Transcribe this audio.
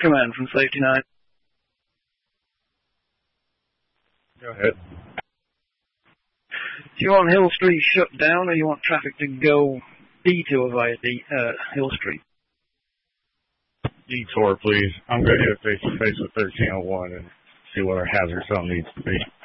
Command from Safety 9. Go ahead. Do you want Hill Street shut down, or you want traffic to go detour via Hill Street? Detour, please. I'm going to hit face-to-face with 1301 and see what our hazard zone needs to be.